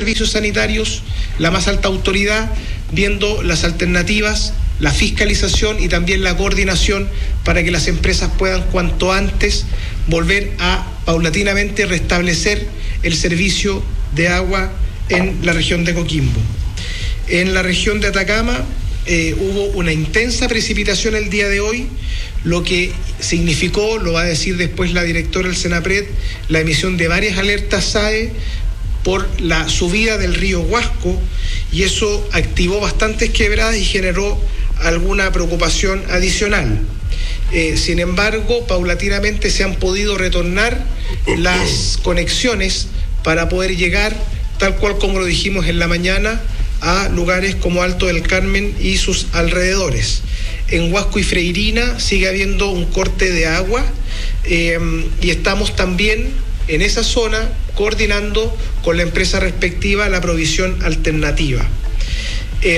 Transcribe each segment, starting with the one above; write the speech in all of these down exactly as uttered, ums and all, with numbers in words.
servicios sanitarios, la más alta autoridad, viendo las alternativas, la fiscalización y también la coordinación para que las empresas puedan cuanto antes volver a paulatinamente restablecer el servicio de agua en la región de Coquimbo. En la región de Atacama eh, hubo una intensa precipitación el día de hoy, lo que significó, lo va a decir después la directora del Senapred, la emisión de varias alertas S A E por la subida del río Huasco, y eso activó bastantes quebradas y generó alguna preocupación adicional. Eh, sin embargo, paulatinamente se han podido retornar las conexiones para poder llegar, tal cual como lo dijimos en la mañana, a lugares como Alto del Carmen y sus alrededores. En Huasco y Freirina sigue habiendo un corte de agua eh, y estamos también en esa zona coordinando con la empresa respectiva la provisión alternativa. Eh,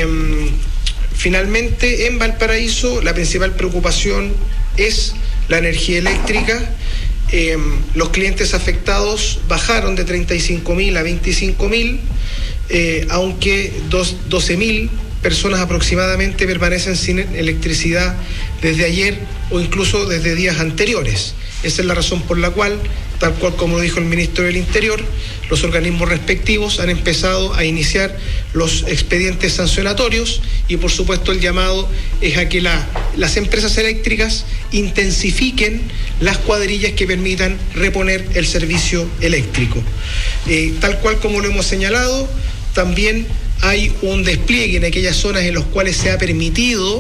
finalmente, en Valparaíso, la principal preocupación es la energía eléctrica. Eh, los clientes afectados bajaron de treinta y cinco mil a veinticinco mil, eh, aunque doce mil personas aproximadamente permanecen sin electricidad desde ayer o incluso desde días anteriores. Esa es la razón por la cual, tal cual como lo dijo el ministro del Interior, los organismos respectivos han empezado a iniciar los expedientes sancionatorios y por supuesto el llamado es a que la, las empresas eléctricas intensifiquen las cuadrillas que permitan reponer el servicio eléctrico. Eh, tal cual como lo hemos señalado, también hay un despliegue en aquellas zonas en las cuales se ha permitido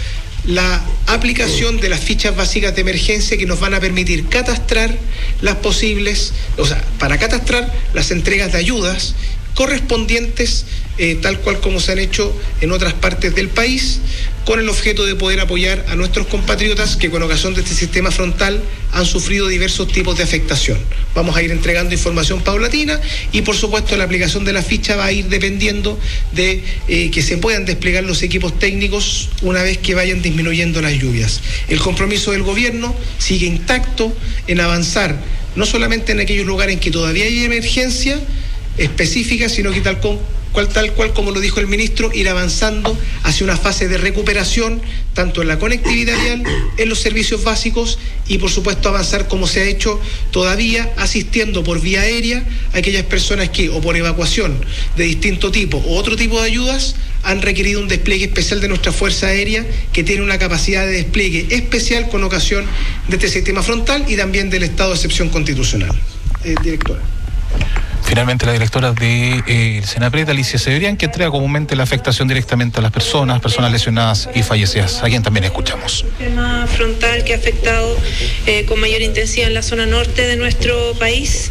la aplicación de las fichas básicas de emergencia que nos van a permitir catastrar las posibles, o sea, para catastrar las entregas de ayudas correspondientes, eh, tal cual como se han hecho en otras partes del país, con el objeto de poder apoyar a nuestros compatriotas que con ocasión de este sistema frontal han sufrido diversos tipos de afectación. Vamos a ir entregando información paulatina y por supuesto la aplicación de la ficha va a ir dependiendo de eh, que se puedan desplegar los equipos técnicos una vez que vayan disminuyendo las lluvias. El compromiso del gobierno sigue intacto en avanzar no solamente en aquellos lugares en que todavía hay emergencia específica, sino que tal cual, cual, tal cual como lo dijo el ministro, ir avanzando hacia una fase de recuperación, tanto en la conectividad vial, en los servicios básicos y por supuesto avanzar como se ha hecho todavía, asistiendo por vía aérea a aquellas personas que o por evacuación de distinto tipo o otro tipo de ayudas han requerido un despliegue especial de nuestra Fuerza Aérea, que tiene una capacidad de despliegue especial con ocasión de este sistema frontal y también del estado de excepción constitucional. Eh, directora. Finalmente, la directora de eh, Senapred, Alicia Cebrián, que entrega comúnmente la afectación directamente a las personas, personas lesionadas y fallecidas, a quien también escuchamos. El tema frontal que ha afectado eh, con mayor intensidad en la zona norte de nuestro país.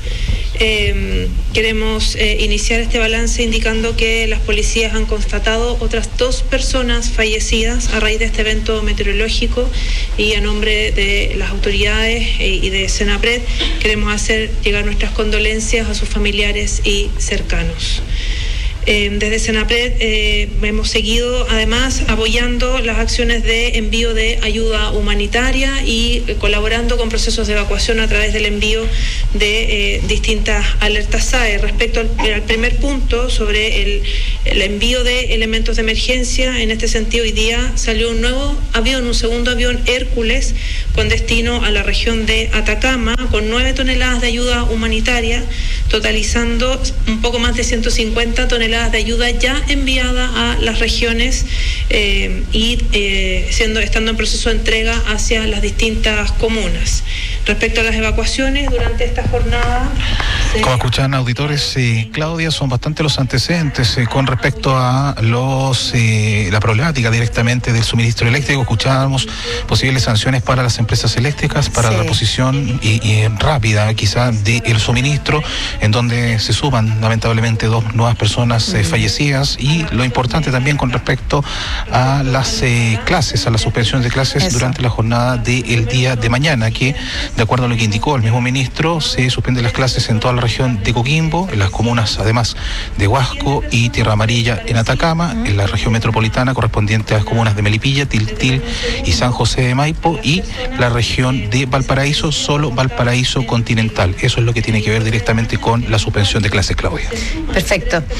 Eh, queremos eh, iniciar este balance indicando que las policías han constatado otras dos personas fallecidas a raíz de este evento meteorológico y a nombre de las autoridades eh, y de Senapred queremos hacer llegar nuestras condolencias a sus familiares y cercanos. Eh, desde Senapred eh, hemos seguido además apoyando las acciones de envío de ayuda humanitaria y eh, colaborando con procesos de evacuación a través del envío de eh, distintas alertas S A E. Respecto al, al primer punto sobre el, el envío de elementos de emergencia, en este sentido hoy día salió un nuevo avión, un segundo avión Hércules con destino a la región de Atacama con nueve toneladas de ayuda humanitaria, totalizando un poco más de ciento cincuenta toneladas de ayuda ya enviada a las regiones eh, y eh, siendo estando en proceso de entrega hacia las distintas comunas. Respecto a las evacuaciones, durante esta jornada... Se... Como escuchan auditores, eh, Claudia, son bastante los antecedentes eh, con respecto a los eh, la problemática directamente del suministro eléctrico. Escuchábamos posibles sanciones para las empresas eléctricas, para sí. la reposición y, y rápida quizá del suministro, en donde se suman lamentablemente dos nuevas personas eh, fallecidas y lo importante también con respecto a las eh, clases, a la suspensión de clases Eso. durante la jornada del día de mañana, que de acuerdo a lo que indicó el mismo ministro, se suspenden las clases en toda la región de Coquimbo, en las comunas además de Huasco y Tierra Amarilla en Atacama, en la región metropolitana correspondiente a las comunas de Melipilla, Tiltil y San José de Maipo, y la región de Valparaíso, solo Valparaíso continental. Eso es lo que tiene que ver directamente con la suspensión de clases, Claudia. Perfecto.